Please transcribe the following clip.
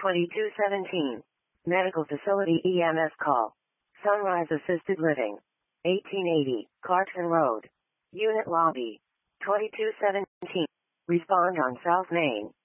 2217. Medical Facility EMS call. Sunrise Assisted Living. 1880, Clarkson Road. Unit Lobby. 2217. Respond on South Main.